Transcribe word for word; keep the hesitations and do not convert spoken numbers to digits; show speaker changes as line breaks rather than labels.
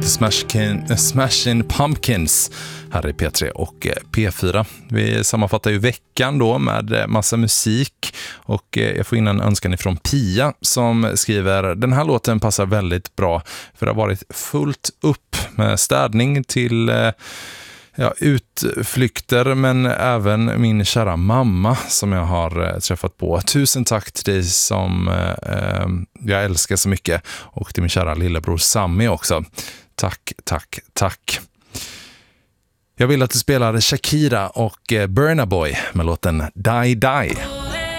The Smashkin, Smashing Pumpkins här i P tre och P fyra. Vi sammanfattar ju veckan då med massa musik och jag får in en önskan ifrån Pia som skriver: den här låten passar väldigt bra för det har varit fullt upp med städning till ja, utflykter, men även min kära mamma som jag har träffat på. Tusen tack till dig som eh, jag älskar så mycket, och till min kära lillebror Sammy också. Tack, tack, tack. Jag vill att du spelar Shakira och Burna Boy med låten Die Die.